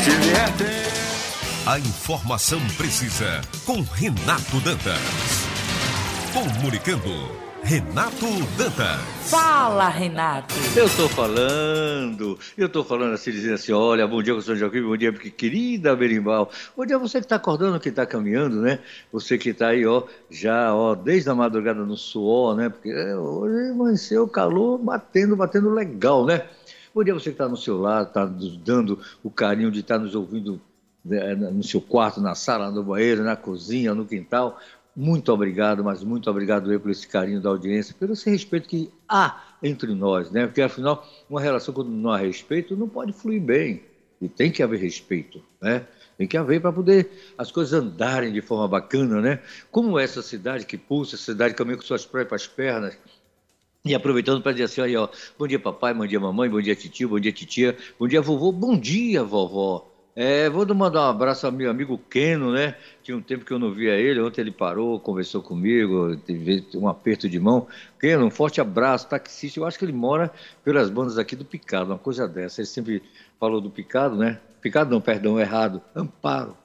A informação precisa com Renato Dantas. Comunicando, Renato Dantas. Fala, Renato. Eu tô falando assim, dizendo assim, olha, bom dia, professor Joaquim, bom dia, porque querida Berimbau, bom dia você que tá acordando, que tá caminhando, né? Você que tá aí, ó, já, ó, desde a madrugada no suor, né? Porque hoje amanheceu o calor batendo legal, né? Bom dia você que tá no seu lar, tá nos dando o carinho de estar nos ouvindo no seu quarto, na sala, no banheiro, na cozinha, no quintal. Muito obrigado, mas muito obrigado aí por esse carinho da audiência, pelo esse respeito que há entre nós, né? Porque afinal, uma relação quando não há respeito não pode fluir bem. E tem que haver respeito, né? Tem que haver para poder as coisas andarem de forma bacana, né? Como essa cidade que pulsa, essa cidade que caminha com suas próprias pernas. E aproveitando para dizer assim, aí, ó, bom dia papai, bom dia mamãe, bom dia titio, bom dia titia, bom dia vovô, bom dia vovó. Vou mandar um abraço ao meu amigo Keno, né? Tinha um tempo que eu não via ele, ontem ele parou, conversou comigo, teve um aperto de mão. Keno, um forte abraço, taxista, eu acho que ele mora pelas bandas aqui do Picado, uma coisa dessa. Ele sempre falou do Picado, né? Picado não, perdão, errado. Amparo.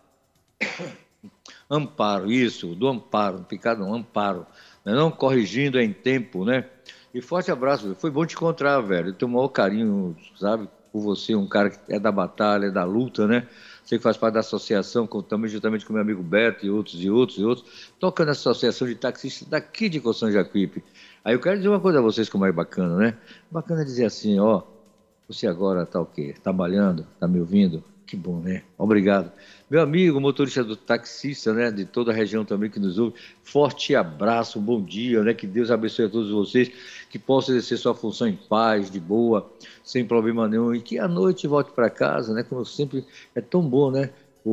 Amparo, isso, do Amparo, Picado não, Amparo. Não corrigindo em tempo, né? E forte abraço, foi bom te encontrar, velho. Eu tenho o maior carinho, sabe, por você, um cara que é da batalha, é da luta, né? Você que faz parte da associação, também juntamente com meu amigo Beto e outros, tocando essa associação de taxistas daqui de Coção Jacuípe. Aí eu quero dizer uma coisa a vocês como é bacana, né? Bacana dizer assim, ó, você agora tá o quê? Tá malhando? Tá me ouvindo? Que bom, né? Obrigado. Meu amigo, motorista do taxista, né, de toda a região também que nos ouve, forte abraço, um bom dia, né, que Deus abençoe a todos vocês, que possa exercer sua função em paz, de boa, sem problema nenhum, e que à noite volte para casa, né, como sempre, é tão bom, né,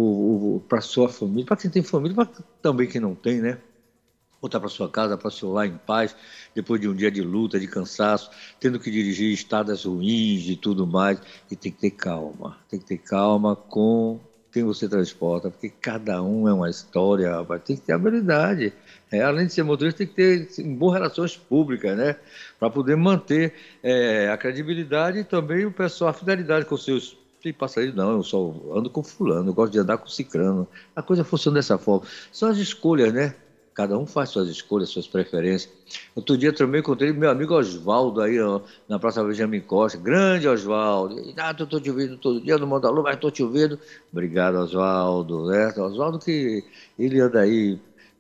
para sua família, para quem tem família, para também quem não tem, né, voltar para sua casa, para seu lar em paz, depois de um dia de luta, de cansaço, tendo que dirigir estradas ruins e tudo mais, e tem que ter calma com quem você transporta, porque cada um é uma história, rapaz, tem que ter habilidade. Além de ser motorista, tem que ter boas relações públicas, né? Para poder manter a credibilidade e também o pessoal, a fidelidade com seus. Tem passarinho, não, eu só ando com fulano, eu gosto de andar com cicrano. A coisa funciona dessa forma. São as escolhas, né? Cada um faz suas escolhas, suas preferências. Outro dia também encontrei meu amigo Oswaldo aí ó, na Praça Benjamin Costa. Grande Oswaldo. Eu estou te ouvindo todo dia, não mando alô, mas estou te ouvindo. Obrigado, Oswaldo. Né? Oswaldo que ele anda aí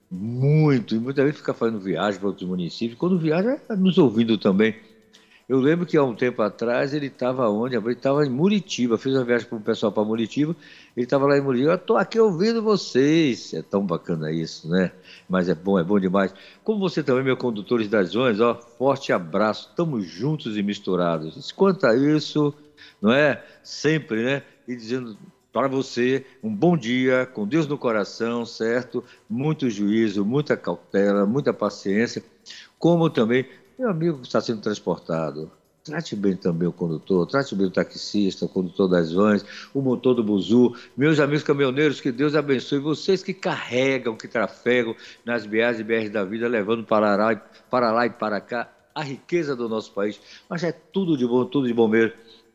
muito, e muitas vezes fica fazendo viagem para outros municípios. Quando viaja, nos ouvindo também. Eu lembro que há um tempo atrás ele estava onde? Ele estava em Muritiba, fiz uma viagem para o pessoal para Muritiba, ele estava lá em Muritiba, eu estou aqui ouvindo vocês. É tão bacana isso, né? Mas é bom demais. Como você também, meu condutores das zonas, ó, forte abraço, estamos juntos e misturados. Quanto a isso, não é? Sempre, né? E dizendo para você um bom dia, com Deus no coração, certo? Muito juízo, muita cautela, muita paciência, como também meu amigo que está sendo transportado, trate bem também o condutor, trate bem o taxista, o condutor das vans, o motor do buzu, meus amigos caminhoneiros, que Deus abençoe, vocês que carregam, que trafegam nas BAs e BRs da vida, levando para lá e para cá a riqueza do nosso país, mas é tudo de bom mesmo.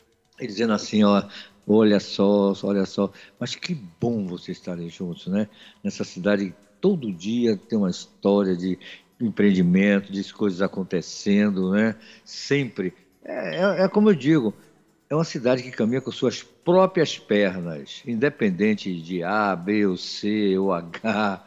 E dizendo assim, ó, olha só, mas que bom vocês estarem juntos, né? Nessa cidade, todo dia tem uma história de empreendimento, de coisas acontecendo, né? Sempre. É como eu digo, é uma cidade que caminha com suas próprias pernas, independente de A, B, ou C, ou H,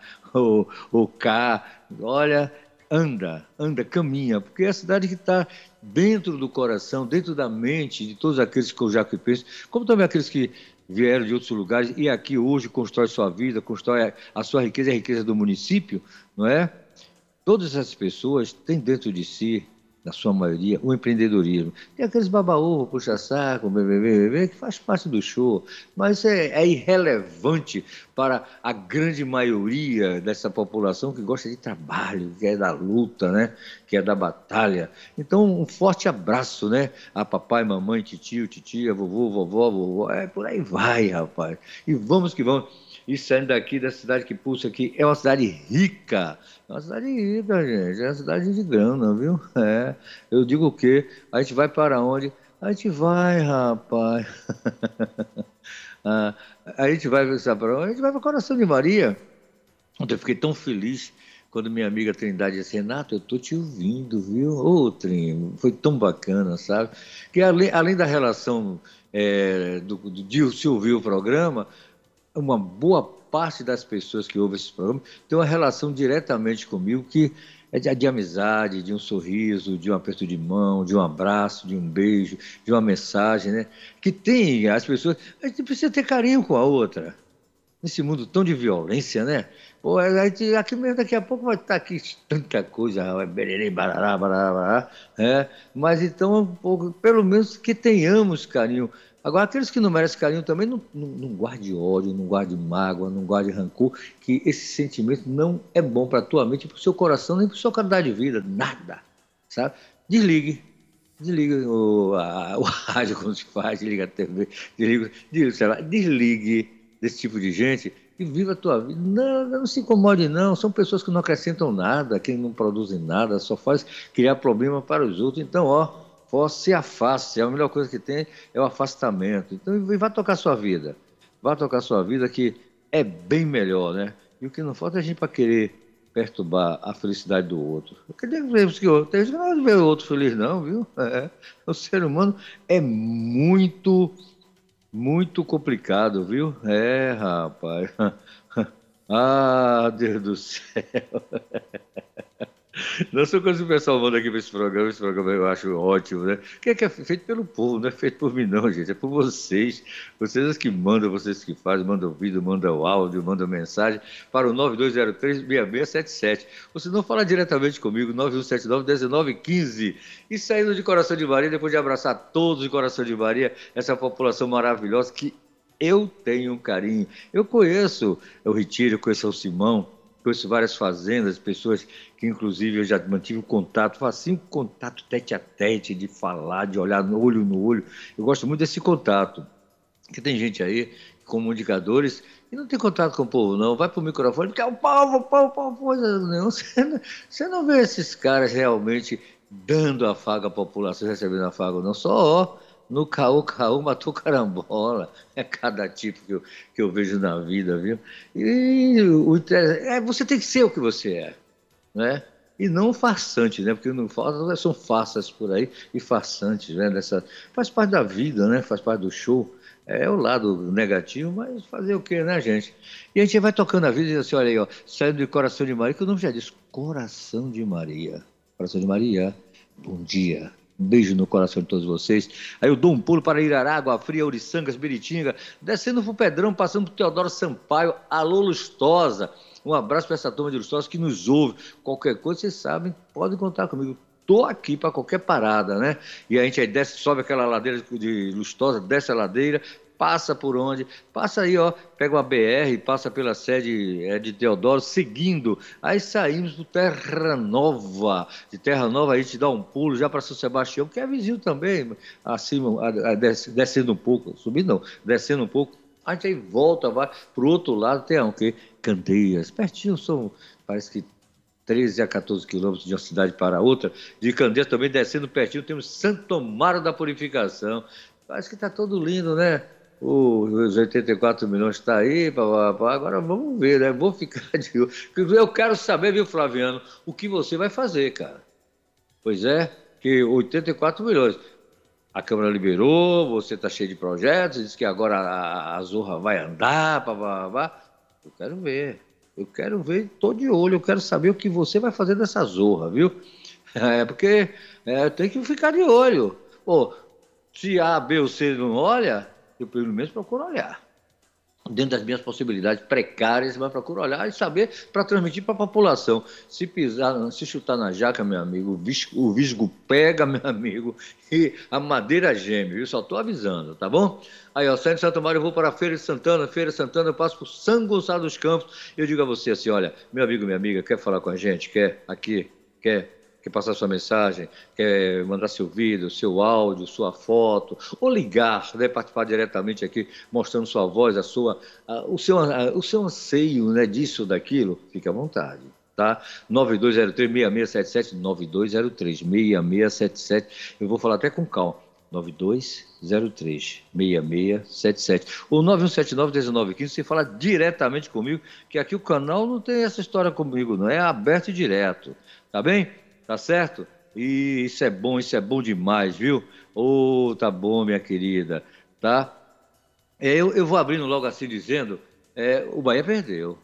ou K. Olha, anda, caminha, porque é a cidade que está dentro do coração, dentro da mente de todos aqueles que eu já penso, como também aqueles que vieram de outros lugares e aqui hoje constrói sua vida, constrói a sua riqueza e a riqueza do município, não é? Todas essas pessoas têm dentro de si, na sua maioria, o empreendedorismo. Tem aqueles baba-ovo, puxa-saco, bebê, que faz parte do show, mas é irrelevante para a grande maioria dessa população que gosta de trabalho, que é da luta, né? Que é da batalha. Então, um forte abraço, né? A papai, mamãe, titio, titia, vovô, vovó, por aí vai, rapaz. E vamos que vamos. E saindo daqui da cidade que pulsa aqui, é uma cidade rica. É uma cidade rica, gente. É uma cidade de grana, viu? Eu digo o quê? A gente vai para onde? A gente vai, rapaz. Ah, a gente vai, sabe para onde? A gente vai para o Coração de Maria. Ontem eu fiquei tão feliz quando minha amiga Trindade disse, Renato, eu tô te ouvindo, viu? Ô, Trim, foi tão bacana, sabe? Que além da relação de se ouvir o programa, uma boa parte das pessoas que ouvem esse programa tem uma relação diretamente comigo que é de amizade, de um sorriso, de um aperto de mão, de um abraço, de um beijo, de uma mensagem, né? Que tem as pessoas... A gente precisa ter carinho com a outra. Nesse mundo tão de violência, né? Pô, aqui mesmo daqui a pouco vai estar aqui tanta coisa, vai bererê, barará, barará, barará, mas então, pelo menos que tenhamos carinho. Agora, aqueles que não merecem carinho também, não guarde ódio, não guarde mágoa, não guarde rancor, que esse sentimento não é bom para a tua mente, para o seu coração, nem para a sua qualidade de vida, nada, sabe? Desligue o rádio quando se faz, desliga a TV, desligue desse tipo de gente e viva a tua vida. Não se incomode, não. São pessoas que não acrescentam nada, que não produzem nada, só faz criar problema para os outros. Então, se afaste. A melhor coisa que tem é o afastamento. Então, vá tocar sua vida. Vá tocar sua vida, que é bem melhor, né? E o que não falta é a gente para querer perturbar a felicidade do outro. Tem gente que não vê o outro feliz, não, viu? O ser humano é muito complicado, viu? Rapaz. Ah, Deus do céu. Não são coisas que o pessoal manda aqui para esse programa eu acho ótimo, né? Que é feito pelo povo, não é feito por mim não, gente, é por vocês. Vocês que mandam, vocês que fazem, mandam vídeo, mandam áudio, mandam mensagem para o 9203-6677. Ou se não, fala diretamente comigo, 9179-1915. E saindo de Coração de Maria, depois de abraçar todos de Coração de Maria, essa população maravilhosa que eu tenho um carinho. Eu conheço o Retiro, eu conheço o Simão, conheço várias fazendas, pessoas que inclusive eu já mantive o contato, faço um contato tete a tete, de falar, de olhar no olho. Eu gosto muito desse contato, porque tem gente aí, comunicadores, e não tem contato com o povo não, vai pro microfone, que é o povo, coisa nenhuma. Você não vê esses caras realmente dando afago à população, recebendo afago não, só no caô, matou carambola. É cada tipo que eu vejo na vida, viu? E você tem que ser o que você é, né? E não farsante, né? Porque não são farsas por aí e farsantes, né? Faz parte da vida, né? Faz parte do show. É o lado negativo, mas fazer o quê, né, gente? E a gente vai tocando a vida e diz assim, olha aí, saindo de Coração de Maria, que o nome já diz, Coração de Maria. Coração de Maria, bom dia. Um beijo no coração de todos vocês. Aí eu dou um pulo para Irará, Água Fria, Uriçangas, Biritinga, descendo pro Pedrão, passando por Teodoro Sampaio, alô Lustosa. Um abraço para essa turma de Lustosa que nos ouve. Qualquer coisa, vocês sabem, podem contar comigo. Estou aqui para qualquer parada, né? E a gente aí desce, sobe aquela ladeira de Lustosa, desce a ladeira, passa por onde? Passa aí, pega uma BR, passa pela sede de Teodoro, seguindo. Aí saímos do Terra Nova. De Terra Nova a gente dá um pulo já para São Sebastião, que é vizinho também, acima, descendo um pouco, subindo não, descendo um pouco. A gente aí volta, vai para o outro lado, tem o quê? Candeias, pertinho, parece que 13 a 14 quilômetros de uma cidade para outra. De Candeias também, descendo pertinho, temos Santo Amaro da Purificação. Parece que está todo lindo, né? Os 84 milhões está aí, agora vamos ver, né? Vou ficar de olho. Eu quero saber, viu, Flaviano, o que você vai fazer, cara. Pois é, que 84 milhões. A Câmara liberou, você está cheio de projetos, diz que agora a Zorra vai andar, Eu quero ver, estou de olho, eu quero saber o que você vai fazer dessa Zorra, viu? Porque tem que ficar de olho. Pô, se A, B ou C não olha, eu pelo menos procuro olhar. Dentro das minhas possibilidades precárias, mas procuro olhar e saber para transmitir para a população. Se pisar, se chutar na jaca, meu amigo, o visgo pega, meu amigo, e a geme, viu? Só estou avisando, tá bom? Aí, saindo de Santo Amaro, eu vou para a Feira de Santana, eu passo por São Gonçalo dos Campos, e eu digo a você assim, olha, meu amigo, minha amiga, quer falar com a gente? Quer passar sua mensagem, quer mandar seu vídeo, seu áudio, sua foto, ou ligar, né, participar diretamente aqui, mostrando sua voz, o seu anseio, né, disso, daquilo, fique à vontade, tá? 9203-6677, 9203-6677, eu vou falar até com calma, 9203-6677. O 9179-1915, você fala diretamente comigo, que aqui o canal não tem essa história comigo, não é aberto e direto, tá bem? Tá certo? E isso é bom demais, viu? Tá bom, minha querida, tá? Eu vou abrindo logo assim dizendo, o Bahia perdeu.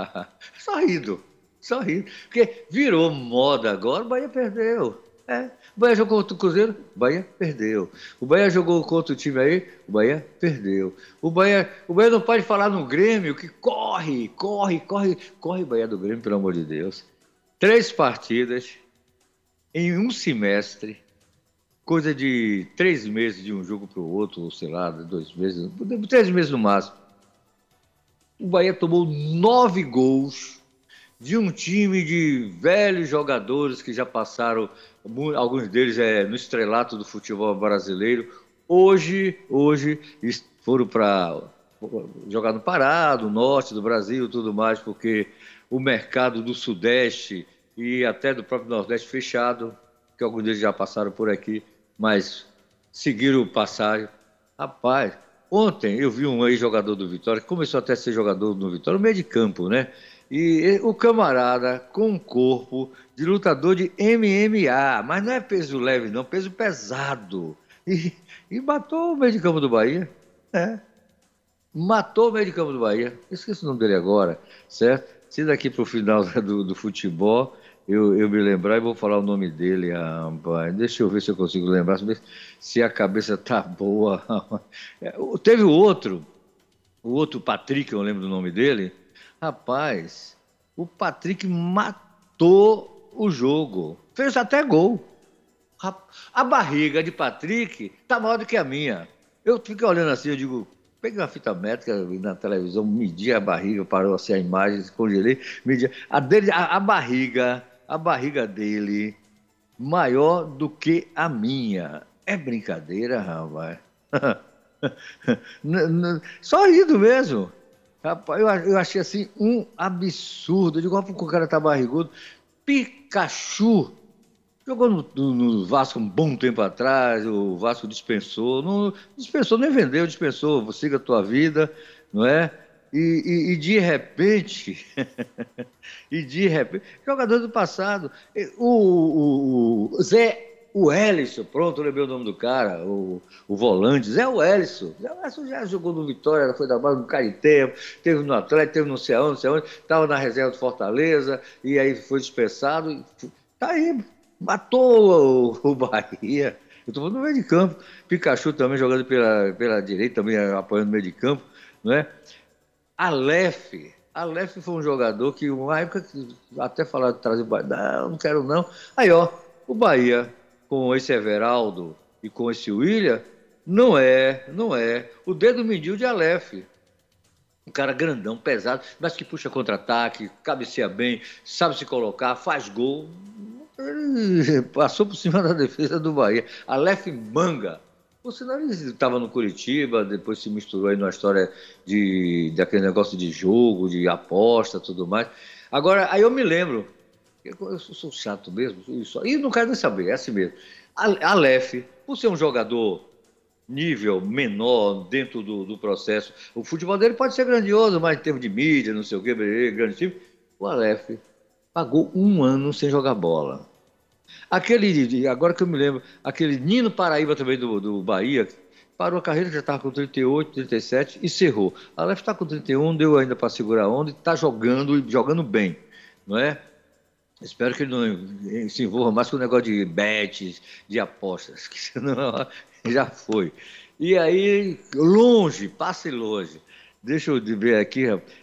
Só rindo. Porque virou moda agora, o Bahia perdeu. O Bahia jogou contra o Cruzeiro, o Bahia perdeu. O Bahia jogou contra o time aí, o Bahia perdeu. O Bahia não pode falar no Grêmio que corre, Bahia do Grêmio, pelo amor de Deus. 3 partidas em um semestre, coisa de 3 meses de um jogo para o outro, ou sei lá, 2 meses, 3 meses no máximo. O Bahia tomou 9 gols de um time de velhos jogadores que já passaram, alguns deles no estrelato do futebol brasileiro. Hoje foram para jogar no Pará, no norte do Brasil e tudo mais, porque o mercado do Sudeste e até do próprio Nordeste fechado, que alguns deles já passaram por aqui, mas seguiram o passagem. Rapaz, ontem eu vi um ex-jogador do Vitória, que começou até a ser jogador do Vitória, no meio de campo, né? E o camarada com um corpo de lutador de MMA, mas não é peso leve não, peso pesado. E matou o meio de campo do Bahia. Matou o meio de campo do Bahia. Esqueci o nome dele agora, certo? Se daqui para o final do futebol eu me lembrar e vou falar o nome dele, rapaz. Deixa eu ver se eu consigo lembrar, se a cabeça tá boa. Teve o outro Patrick, eu lembro do nome dele. Rapaz, o Patrick matou o jogo. Fez até gol. A barriga de Patrick tá maior do que a minha. Eu fico olhando assim, eu digo, peguei uma fita métrica na televisão, medi a barriga, parou assim a imagem, congelei, medi. A barriga dele maior do que a minha. É brincadeira, rapaz. Só rindo mesmo. Rapaz, eu achei assim um absurdo. Eu digo, porque o cara tá barrigudo. Pikachu jogou no Vasco um bom tempo atrás, o Vasco dispensou. Não dispensou, nem vendeu, dispensou. Siga a tua vida, não é? E de repente, jogador do passado, o Wellison, pronto, eu lembrei o nome do cara, o volante, Zé Wellison. Zé Wellison já jogou no Vitória, foi da base do Caeté, teve no Atlético, teve no não sei aonde, estava na reserva do Fortaleza, e aí foi dispensado. Tá aí, matou o Bahia. Eu estou falando no meio de campo. Pikachu também jogando pela direita, também apoiando no meio de campo, não é? Aleph foi um jogador que, uma época, até falaram de trazer o Bahia, não quero não. Aí, ó, o Bahia, com esse Everaldo e com esse William, não é o dedo mindinho de Aleph. Um cara grandão, pesado, mas que puxa contra-ataque, cabeceia bem, sabe se colocar, faz gol. Ele passou por cima da defesa do Bahia. Aleph Manga. O sinal estava no Curitiba, depois se misturou aí na história daquele negócio de jogo, de aposta, tudo mais. Agora, aí eu me lembro, eu sou chato mesmo, e não quero nem saber, é assim mesmo. Aleph, por ser um jogador nível menor dentro do processo, o futebol dele pode ser grandioso, mas em termos de mídia, não sei o quê, grande time, o Aleph pagou 1 ano sem jogar bola. Agora que eu me lembro, aquele Nino Paraíba também do Bahia, parou a carreira, já estava com 38, 37 e cerrou. A Aleph está com 31, deu ainda para segurar a onda e está jogando bem, não é? Espero que ele não se envolva mais com o negócio de bets, de apostas, que senão já foi. E aí, passe longe. Deixa eu ver aqui.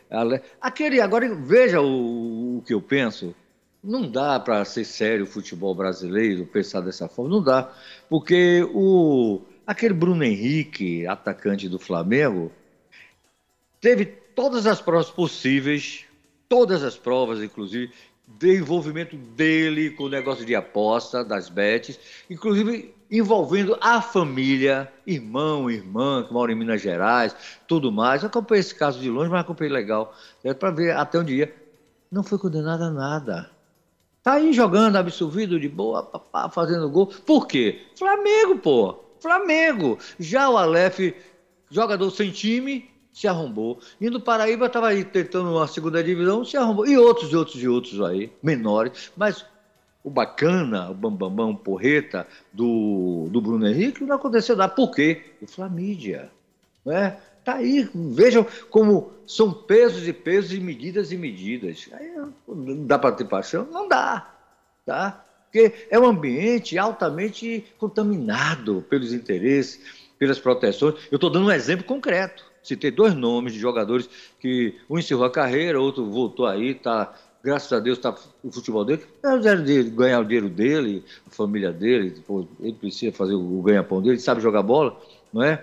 Agora, veja o que eu penso. Não dá para ser sério o futebol brasileiro, pensar dessa forma, não dá. Porque aquele Bruno Henrique, atacante do Flamengo, teve todas as provas possíveis, todas as provas, inclusive, de envolvimento dele com o negócio de aposta, das bets, inclusive envolvendo a família, irmão, irmã, que mora em Minas Gerais, tudo mais. Eu acompanhei esse caso de longe, mas acompanhei legal, para ver até onde ia. Não foi condenado a nada. Tá aí jogando, absolvido, de boa, fazendo gol. Por quê? Flamengo, pô. Flamengo. Já o Aleph, jogador sem time, se arrombou. Indo Paraíba, estava aí tentando uma segunda divisão, se arrombou. E outros aí, menores. Mas o bacana, o bambambam, o porreta do Bruno Henrique, não aconteceu nada. Por quê? O Flamídia. Né? Tá aí, vejam como são pesos e pesos e medidas e medidas. Aí não dá para ter paixão? Não dá. Tá? Porque é um ambiente altamente contaminado pelos interesses, pelas proteções. Eu estou dando um exemplo concreto. Citei 2 nomes de jogadores que um encerrou a carreira, outro voltou aí, tá, graças a Deus está o futebol dele. Ganhar o dinheiro dele, a família dele, ele precisa fazer o ganha-pão dele, sabe jogar bola, não é?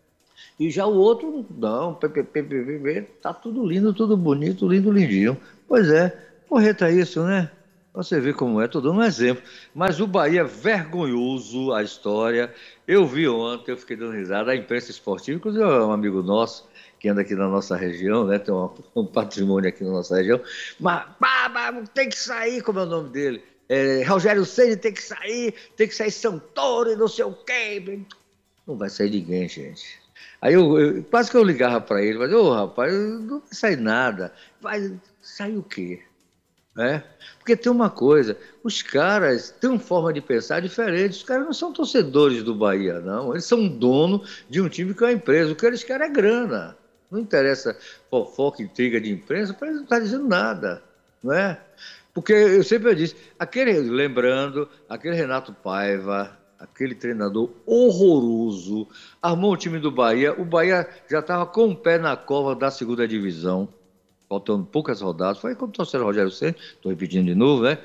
E já o outro, não, tá tudo lindo, tudo bonito, lindo, lindinho. Pois é, porreta isso, né? Você vê como é, estou dando um exemplo. Mas o Bahia, vergonhoso a história. Eu vi ontem, eu fiquei dando risada. A imprensa esportiva, inclusive é um amigo nosso, que anda aqui na nossa região, né? Tem um patrimônio aqui na nossa região. Mas tem que sair, como é o nome dele? Rogério Ceni tem que sair Santoro e não sei o quê. Não vai sair ninguém, gente. Aí quase que eu ligava para ele, mas, rapaz, não vai sair nada. Vai sair o quê? Porque tem uma coisa, os caras têm uma forma de pensar diferente, os caras não são torcedores do Bahia, não, eles são dono de um time que é uma empresa, o que eles querem é grana, não interessa fofoca, intriga de imprensa, para eles não estar dizendo nada, não é? Porque eu sempre disse, lembrando, aquele Renato Paiva, aquele treinador horroroso, armou o time do Bahia, o Bahia já estava com o pé na cova da segunda divisão, faltando poucas rodadas, foi quando trouxeram o Rogério Ceni, estou repetindo de novo, né?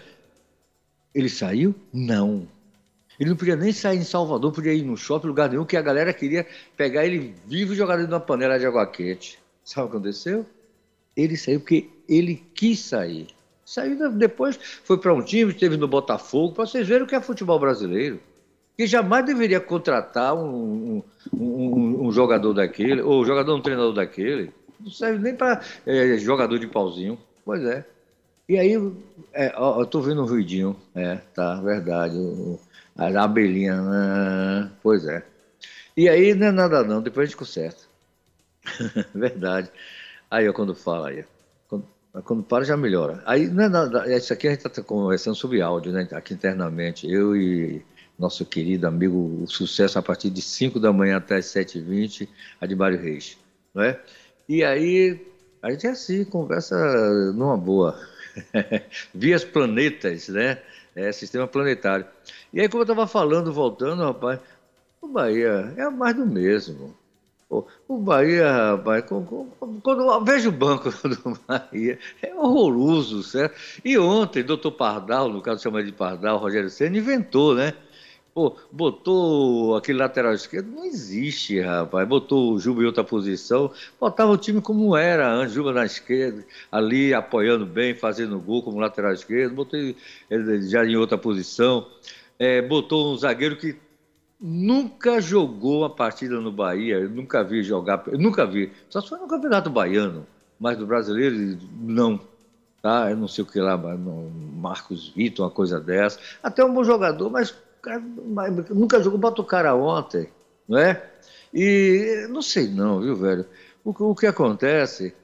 Ele saiu? Não. Ele não podia nem sair em Salvador, podia ir no shopping, lugar nenhum, que a galera queria pegar ele vivo e jogar dentro de uma panela de água quente. Sabe o que aconteceu? Ele saiu porque ele quis sair. Saiu depois, foi para um time, esteve no Botafogo, para vocês verem o que é futebol brasileiro. Que jamais deveria contratar um jogador daquele, ou um treinador daquele. Não serve nem para jogador de pauzinho. Pois é. E aí, eu tô vendo um ruidinho. Tá, verdade. A abelhinha. Pois é. E aí, não é nada não, depois a gente conserta. Verdade. Aí, quando fala aí. Quando para, já melhora. Aí, não é nada. Isso aqui a gente está conversando sobre áudio, né? Aqui internamente. Eu e nosso querido amigo, o Sucesso, a partir de 5 da manhã até as 7h20, Admário Reis. Não é? E aí, a gente é assim, conversa numa boa. Vias planetas, né? Sistema planetário. E aí, como eu estava falando, voltando, rapaz, o Bahia é mais do mesmo. O Bahia, rapaz, quando eu vejo o banco do Bahia, é horroroso, certo? E ontem, doutor Pardal, no caso chama de Pardal, Rogério Ceni, inventou, né? Botou aquele lateral esquerdo, não existe, rapaz. Botou o Juba em outra posição, botava o time como era antes, Juba na esquerda, ali apoiando bem, fazendo gol como lateral esquerdo, botou ele já em outra posição, botou um zagueiro que nunca jogou a partida no Bahia, eu nunca vi jogar, só se foi no Campeonato Baiano, mas do brasileiro, não. Tá? Eu não sei o que lá, Marcos Vitor, uma coisa dessa, até um bom jogador, mas nunca jogou, bota o cara ontem, não é? E não sei não, viu, velho? O que acontece,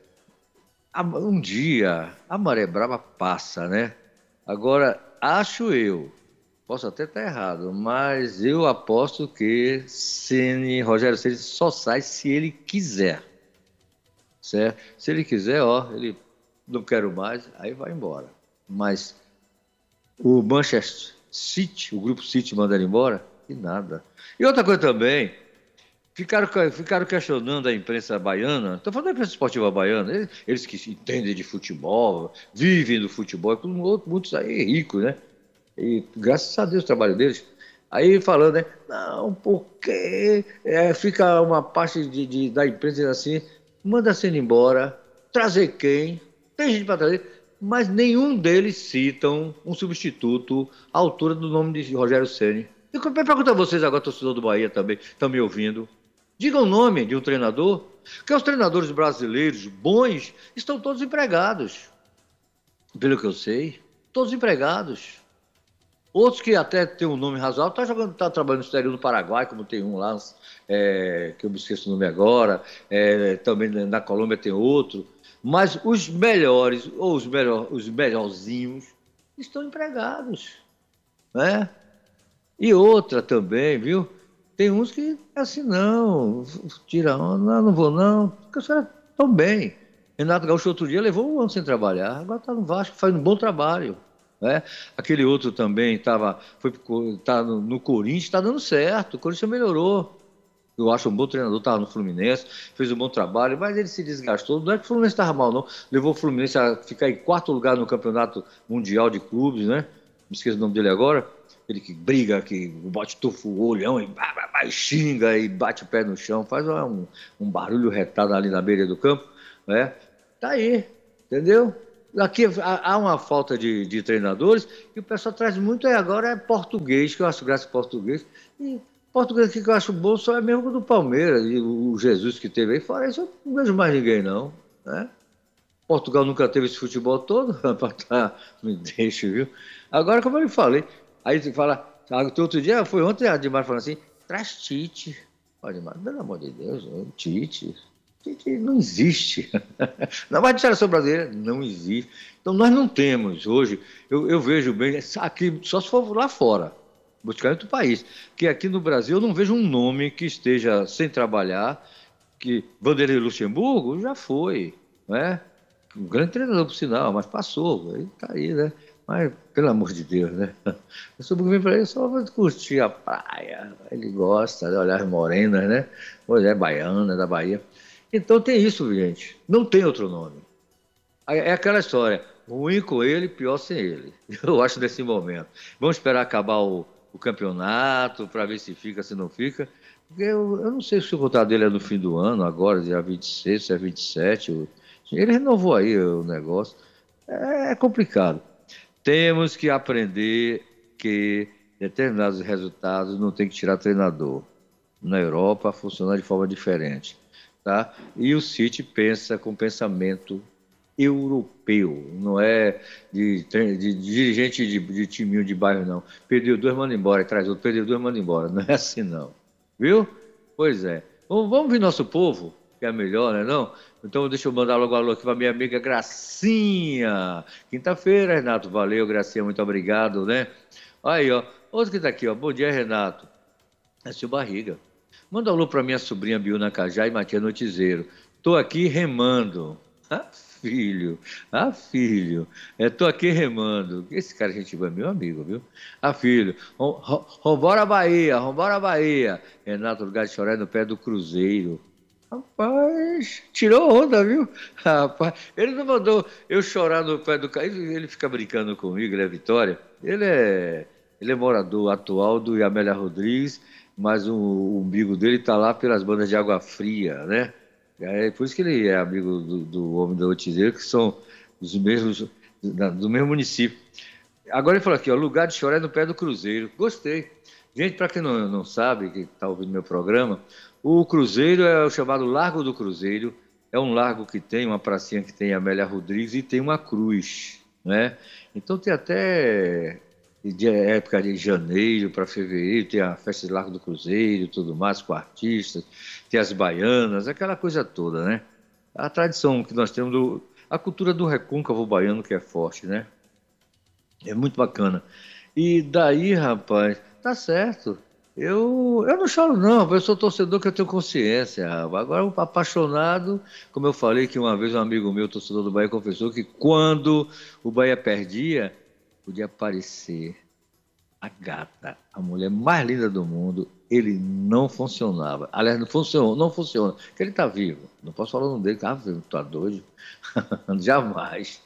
um dia a maré brava passa, né? Agora, acho eu, posso até estar errado, mas eu aposto que Rogério Ceni só sai se ele quiser, certo? Se ele quiser, ele não quero mais, aí vai embora. Mas o Manchester City, o grupo City manda ele embora? E nada. E outra coisa também, ficaram questionando a imprensa baiana, estou falando da imprensa esportiva baiana, eles que entendem de futebol, vivem do futebol, muitos aí ricos, né? E graças a Deus o trabalho deles. Aí falando, né? Não, porque fica uma parte da imprensa assim, manda sendo embora, trazer quem? Tem gente para trazer. Mas nenhum deles citam um substituto à altura do nome de Rogério Ceni. E eu pergunto a vocês agora, torcedor do Bahia também, estão me ouvindo. Digam o nome de um treinador, porque os treinadores brasileiros bons estão todos empregados. Pelo que eu sei, todos empregados. Outros que até tem um nome razoável, tá trabalhando no exterior no Paraguai, como tem um lá, que eu me esqueço o nome agora, também na Colômbia tem outro. Mas os melhores, ou os melhorzinhos, estão empregados, né? E outra também, viu? Tem uns que, assim, não, tira onda, não vou não, porque os caras estão bem. Renato Gaúcho outro dia levou um ano sem trabalhar, agora está no Vasco, faz um bom trabalho. Né? Aquele outro também tá no Corinthians, está dando certo, o Corinthians melhorou. Eu acho um bom treinador, estava no Fluminense, fez um bom trabalho, mas ele se desgastou. Não é que o Fluminense estava mal, não. Levou o Fluminense a ficar em quarto lugar no Campeonato Mundial de Clubes, né? Me esqueço o nome dele agora. Ele que briga, que bote tufo o olhão e xinga e bate o pé no chão, faz um barulho retado ali na beira do campo, né? Tá aí, entendeu? Aqui há uma falta de treinadores e o pessoal traz muito agora é português, que eu acho graça português. E português aqui que eu acho bom só é mesmo do Palmeiras e o Jesus que teve aí. Fora isso, eu não vejo mais ninguém, não. Né? Portugal nunca teve esse futebol todo, me deixa, viu? Agora, como eu lhe falei, aí você fala, outro dia, foi ontem, a Admar falando assim, traz Tite. Admar, pelo amor de Deus, Tite não existe. Na mais de seleção brasileira, não existe. Então, nós não temos hoje, eu vejo bem, aqui, só se for lá fora, buscar em outro país, que aqui no Brasil eu não vejo um nome que esteja sem trabalhar, que Vanderlei Luxemburgo já foi, né? Um grande treinador, por sinal, mas passou, ele tá aí, né? Mas, pelo amor de Deus, né? Eu sou vem para ele só para curtir a praia. Ele gosta de olhar as morenas, né? Mulher baiana, da Bahia. Então tem isso, gente. Não tem outro nome. É aquela história. Ruim com ele, pior sem ele. Eu acho nesse momento. Vamos esperar acabar o campeonato para ver se fica, se não fica. Porque eu não sei se o contrato dele é no fim do ano, agora, dia 26, se é 27. Ele renovou aí o negócio. É complicado. Temos que aprender que determinados resultados não tem que tirar treinador. Na Europa funciona de forma diferente. Tá? E o City pensa com pensamento europeu, não é de dirigente de timinho de bairro, não. Perdeu dois, manda embora, traz outro, perdeu dois, manda embora. Não é assim, não. Viu? Pois é. Vamos ver nosso povo, que é melhor, né, não? Então deixa eu mandar logo alô aqui para minha amiga Gracinha. Quinta-feira, Renato, valeu, Gracinha, muito obrigado, né? Aí, ó, outro que tá aqui, ó, bom dia, Renato. É seu Barriga. Manda um alô para minha sobrinha Biuna Cajá e Matias Notizeiro. Tô aqui remando. Filho. Tô aqui remando. Esse cara, gente boa, é meu amigo, viu? Filho. Vambora Bahia. Renato Lugar de Chorar no pé do Cruzeiro. Rapaz, tirou onda, viu? Rapaz, ele não mandou eu chorar no pé do carro. Ele fica brincando comigo, ele é Vitória. Ele é morador atual do Amélia Rodrigues, mas o umbigo dele está lá pelas bandas de Água Fria, né? É por isso que ele é amigo do Homem da Notizeiro, que são os mesmos, do mesmo município. Agora ele falou aqui, ó, lugar de chorar é no pé do Cruzeiro. Gostei. Gente, para quem não sabe, que está ouvindo meu programa, o Cruzeiro é o chamado Largo do Cruzeiro. É um largo que tem uma pracinha que tem Amélia Rodrigues e tem uma cruz, né? Então tem até de época de janeiro para fevereiro, tem a festa de Largo do Cruzeiro, tudo mais, com artistas, tem as baianas, aquela coisa toda, né? A tradição que nós temos, a cultura do recôncavo baiano que é forte, né? É muito bacana. E daí, rapaz, tá certo. Eu não choro, não. Eu sou torcedor que eu tenho consciência, rapaz. Agora, o apaixonado, como eu falei que uma vez um amigo meu, torcedor do Bahia, confessou que quando o Bahia perdia, podia aparecer a gata, a mulher mais linda do mundo, ele não funcionava. Aliás, não funciona, porque ele está vivo. Não posso falar o nome dele, vivo, tá doido? Jamais.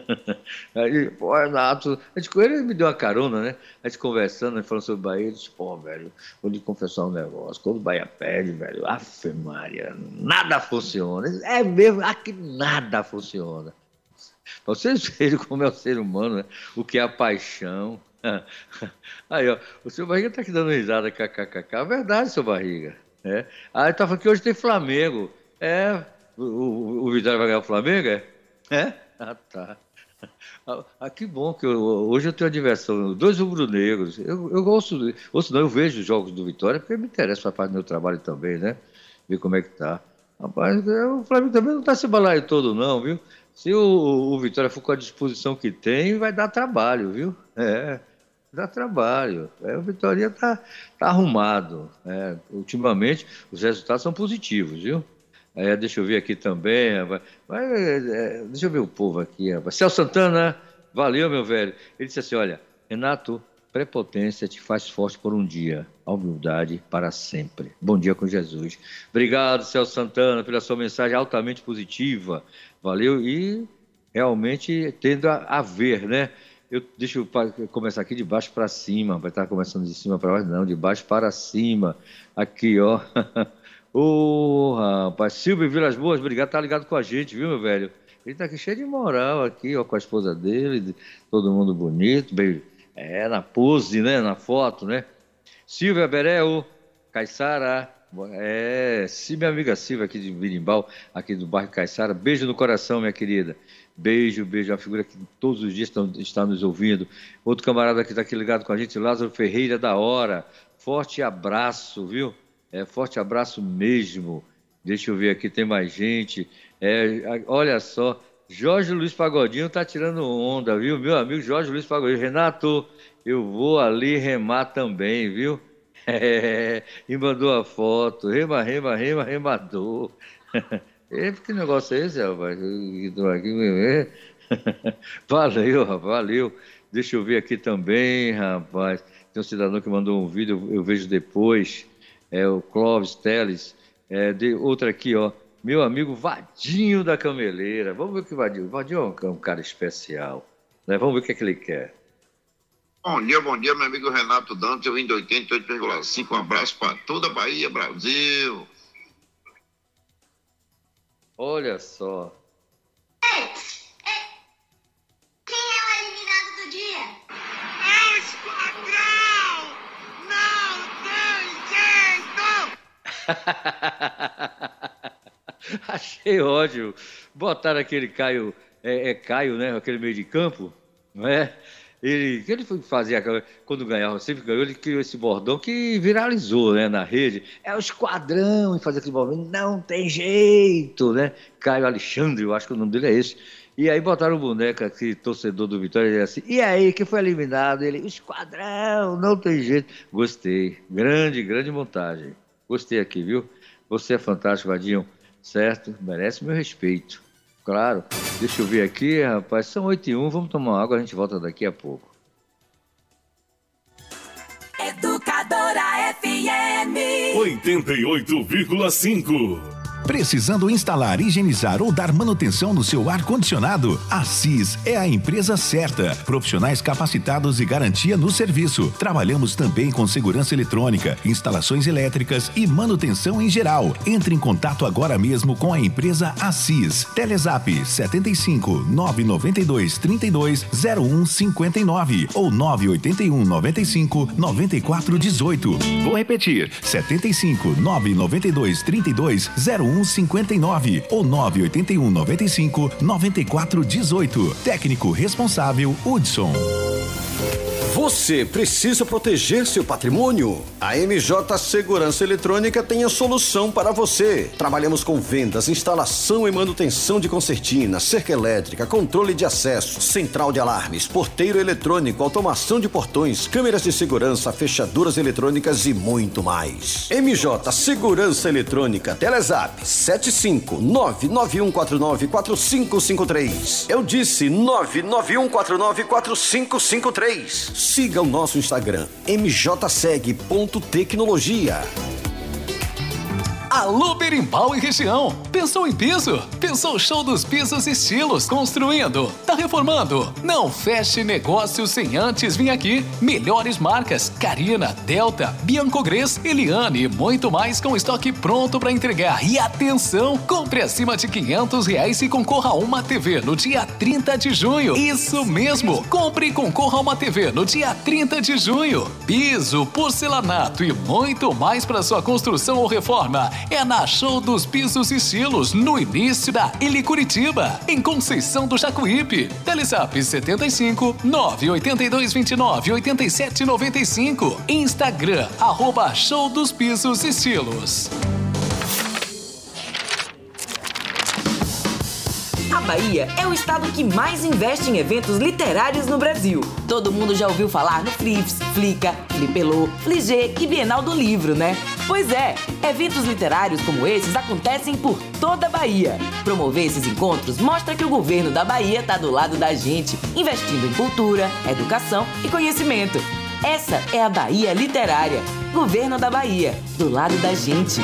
Aí, pô, Renato, ele me deu uma carona, né? A gente conversando, falando sobre o Bahia, ele disse, pô, velho, vou lhe confessar um negócio, quando o Bahia perde, velho, Ave Maria, nada funciona. É mesmo, aqui nada funciona. Pra vocês verem como é o ser humano, né? O que é a paixão. Aí, ó, o seu Barriga tá aqui dando risada, kkkk. É verdade, seu Barriga. É. Aí tá falando que hoje tem Flamengo. O Vitória vai ganhar o Flamengo, é? É? Ah, tá. Que bom que hoje eu tenho a diversão. Dois rubro-negros. Eu ouço não, eu vejo os jogos do Vitória, porque me interessa, faz parte do meu trabalho também, né? Ver como é que tá. Rapaz, o Flamengo também não tá se balaio todo, não, viu? Se o Vitória for com a disposição que tem, vai dar trabalho, viu? Dá trabalho. O Vitória tá arrumado. Ultimamente, os resultados são positivos, viu? Deixa eu ver aqui também. Deixa eu ver o povo aqui. Celso Santana, valeu, meu velho. Ele disse assim: olha, Renato, prepotência te faz forte por um dia, a humildade para sempre. Bom dia com Jesus. Obrigado, Celso Santana, pela sua mensagem altamente positiva. Valeu e realmente tendo a ver, né? Deixa eu começar aqui de baixo para cima. Vai estar começando de cima para baixo, não, de baixo para cima. Aqui, ó. Rapaz, Silvio Vilas Boas, obrigado, tá ligado com a gente, viu, meu velho? Ele tá aqui cheio de moral aqui, ó, com a esposa dele, todo mundo bonito, bem, na pose, né, na foto, né? Silvia Berel, Caiçara, minha amiga Silvia aqui de Birimbau, aqui do bairro Caiçara, beijo no coração, minha querida. Beijo, uma figura que todos os dias está nos ouvindo. Outro camarada que está aqui ligado com a gente, Lázaro Ferreira da Hora. Forte abraço, viu? Forte abraço mesmo. Deixa eu ver aqui, tem mais gente. Olha só, Jorge Luiz Pagodinho está tirando onda, viu? Meu amigo Jorge Luiz Pagodinho. Renato, eu vou ali remar também, viu? E mandou a foto. Remador. Que negócio é esse, rapaz? Valeu, rapaz, valeu. Deixa eu ver aqui também, rapaz. Tem um cidadão que mandou um vídeo, eu vejo depois. O Clóvis Teles. Outra aqui, ó. Meu amigo Vadinho da Cameleira. Vamos ver o que Vadinho. Vadinho é um cara especial, né? Vamos ver o que é que ele quer. Bom dia, meu amigo Renato Dantas. Eu vim de 88,5. Um abraço para toda a Bahia, Brasil. Olha só. Ei, quem é o eliminado do dia? É o Esquadrão! Não tem jeito! Achei ótimo. Botaram aquele Caio, Caio, né? Aquele meio de campo, não é? Ele foi fazer, quando ganhava, sempre ganhou, ele criou esse bordão que viralizou, né, na rede. É o Esquadrão, e fazer aquele bordão, não tem jeito, né? Caio Alexandre, eu acho que o nome dele é esse. E aí botaram o boneco aqui, torcedor do Vitória, ele assim, e aí, quem foi eliminado? Ele, o Esquadrão, não tem jeito. Gostei, grande montagem. Gostei aqui, viu? Você é fantástico, Vadinho, certo? Merece meu respeito. Claro. Deixa eu ver aqui, rapaz. São 8h01, vamos tomar água, a gente volta daqui a pouco. Educadora FM 88,5. Precisando instalar, higienizar ou dar manutenção no seu ar-condicionado? A Assis é a empresa certa. Profissionais capacitados e garantia no serviço. Trabalhamos também com segurança eletrônica, instalações elétricas e manutenção em geral. Entre em contato agora mesmo com a empresa Assis. Telezap 75 992 32 01 59 ou 981 95 94 18. Vou repetir: 75 992 32 01 59 ou 981 95 94 18. Técnico responsável Hudson. Você precisa proteger seu patrimônio? A MJ Segurança Eletrônica tem a solução para você. Trabalhamos com vendas, instalação e manutenção de concertina, cerca elétrica, controle de acesso, central de alarmes, porteiro eletrônico, automação de portões, câmeras de segurança, fechaduras eletrônicas e muito mais. MJ Segurança Eletrônica, Telezap 75991494553. Eu disse 991494553. Siga o nosso Instagram, mjseg.tecnologia. Alô, Berimbau e região. Pensou em piso? Pensou show dos pisos e estilos? Construindo? Tá reformando? Não feche negócio sem antes vir aqui. Melhores marcas: Carina, Delta, Biancogres, Eliane e muito mais com estoque pronto para entregar. E atenção, compre acima de R$500 e concorra a uma TV no dia 30 de junho. Isso mesmo, compre e concorra a uma TV no dia 30 de junho. Piso, porcelanato e muito mais para sua construção ou reforma. é na Show dos Pisos e Estilos, no início da Ili Curitiba, em Conceição do Jacuípe. Telezap 75 982 29 87 95. Instagram, @Show dos Pisos e Estilos. A Bahia é o estado que mais investe em eventos literários no Brasil. Todo mundo já ouviu falar no Flips, Flica, Flipelô, Fligê e Bienal do Livro, né? Pois é, eventos literários como esses acontecem por toda a Bahia. Promover esses encontros mostra que o governo da Bahia está do lado da gente, investindo em cultura, educação e conhecimento. Essa é a Bahia Literária. Governo da Bahia, do lado da gente.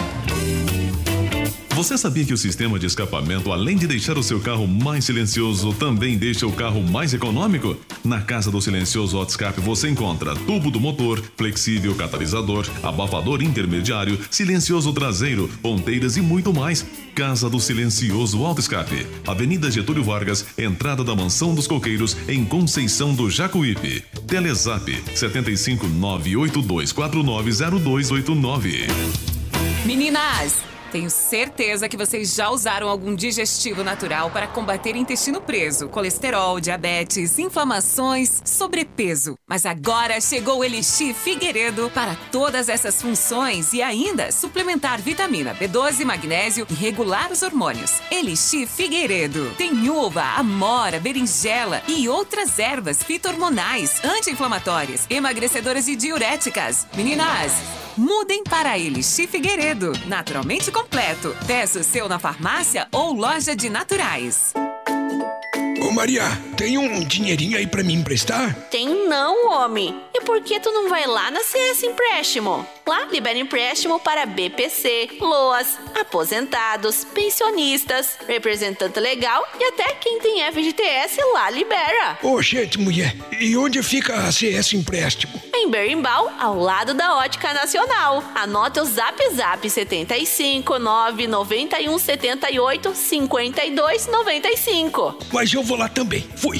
Você sabia que o sistema de escapamento, além de deixar o seu carro mais silencioso, também deixa o carro mais econômico? Na Casa do Silencioso Auto Escape você encontra tubo do motor, flexível catalisador, abafador intermediário, silencioso traseiro, ponteiras e muito mais. Casa do Silencioso Auto Escape, Avenida Getúlio Vargas, entrada da Mansão dos Coqueiros, em Conceição do Jacuípe. Telezap 75 982490289. Meninas! Tenho certeza que vocês já usaram algum digestivo natural para combater intestino preso, colesterol, diabetes, inflamações, sobrepeso. Mas agora chegou o Elixir Figueiredo para todas essas funções e ainda suplementar vitamina B12, magnésio e regular os hormônios. Elixir Figueiredo tem uva, amora, berinjela e outras ervas fito-hormonais, anti-inflamatórias, emagrecedoras e diuréticas. Meninas, mudem para Elixir Figueiredo, naturalmente completo. Peça o seu na farmácia ou loja de naturais. Ô Maria, tem um dinheirinho aí pra me emprestar? Tem não, homem. E por que tu não vai lá na CS Empréstimo? Lá libera empréstimo para BPC, LOAS, aposentados, pensionistas, representante legal e até quem tem FGTS lá libera. Ô, gente, mulher, e onde fica a CS Empréstimo? Em Berimbau, ao lado da Ótica Nacional. Anote o Zap 75 991 78 52 95. Mas eu vou lá também. Fui.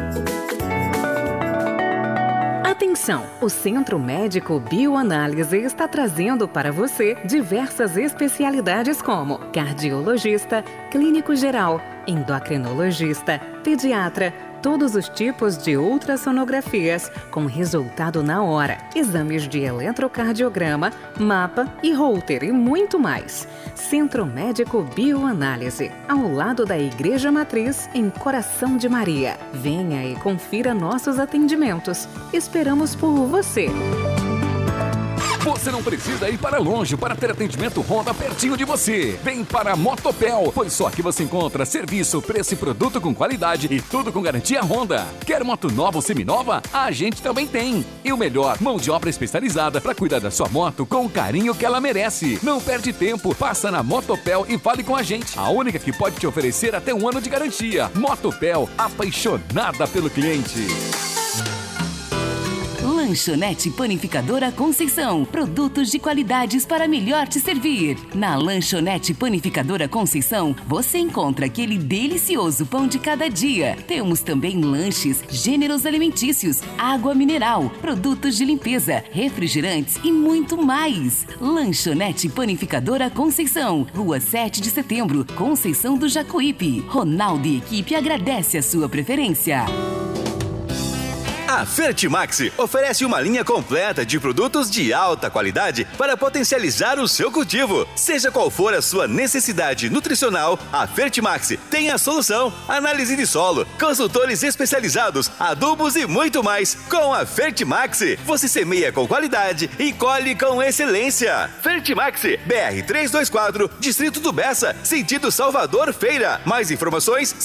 Atenção! O Centro Médico Bioanálise está trazendo para você diversas especialidades como cardiologista, clínico geral, endocrinologista, pediatra, todos os tipos de ultrassonografias com resultado na hora, exames de eletrocardiograma, mapa e Holter e muito mais. Centro Médico Bioanálise, ao lado da Igreja Matriz, em Coração de Maria. Venha e confira nossos atendimentos. Esperamos por você. Você não precisa ir para longe para ter atendimento Honda pertinho de você. Vem para a Motopel, pois só aqui você encontra serviço, preço e produto com qualidade e tudo com garantia Honda. Quer moto nova ou seminova? A gente também tem. E o melhor, mão de obra especializada para cuidar da sua moto com o carinho que ela merece. Não perde tempo, passa na Motopel e fale com a gente. A única que pode te oferecer até 1 ano de garantia. Motopel, apaixonada pelo cliente. Lanchonete Panificadora Conceição. Produtos de qualidades para melhor te servir. Na Lanchonete Panificadora Conceição, você encontra aquele delicioso pão de cada dia. Temos também lanches, gêneros alimentícios, água mineral, produtos de limpeza, refrigerantes e muito mais. Lanchonete Panificadora Conceição. Rua 7 de Setembro, Conceição do Jacuípe. Ronaldo e equipe agradece a sua preferência. A Fertimax oferece uma linha completa de produtos de alta qualidade para potencializar o seu cultivo. Seja qual for a sua necessidade nutricional, a Fertimax tem a solução. Análise de solo, consultores especializados, adubos e muito mais. Com a Fertimax, você semeia com qualidade e colhe com excelência. Fertimax, BR 324, Distrito do Bessa, sentido Salvador Feira. Mais informações,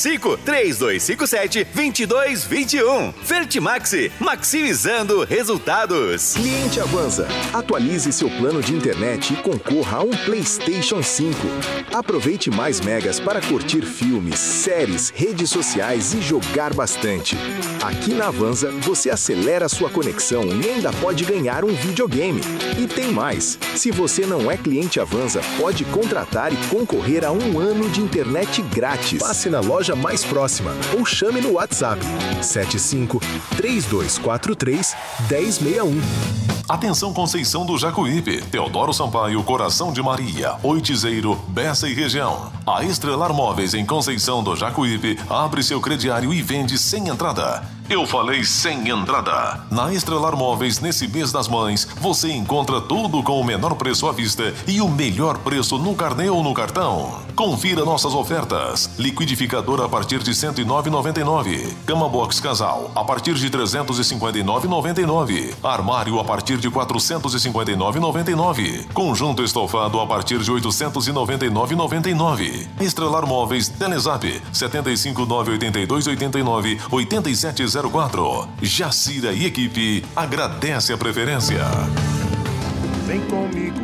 75-3257-2221. Fertimax, maximizando resultados. Cliente Avanza, atualize seu plano de internet e concorra a um PlayStation 5. Aproveite mais megas para curtir filmes, séries, redes sociais e jogar bastante. Aqui na Avanza, você acelera sua conexão e ainda pode ganhar um videogame. E tem mais, se você não é cliente Avanza, pode contratar e concorrer a 1 ano de internet grátis. Passe na loja mais próxima ou chame no WhatsApp 75-3243-1061. Atenção Conceição do Jacuípe, Teodoro Sampaio, Coração de Maria, Oitizeiro, Bessa e região. A Estrelar Móveis em Conceição do Jacuípe abre seu crediário e vende sem entrada. Eu falei sem entrada. Na Estrelar Móveis, nesse mês das mães, você encontra tudo com o menor preço à vista e o melhor preço no carnê ou no cartão. Confira nossas ofertas. Liquidificador a partir de R$ 109,99. Cama box casal a partir de R$ 359,99. Armário a partir de R$ 459,99. Conjunto estofado a partir de R$ 899,99. Estrelar Móveis, Telezap 75982898704. Jacira e equipe agradece a preferência. Vem comigo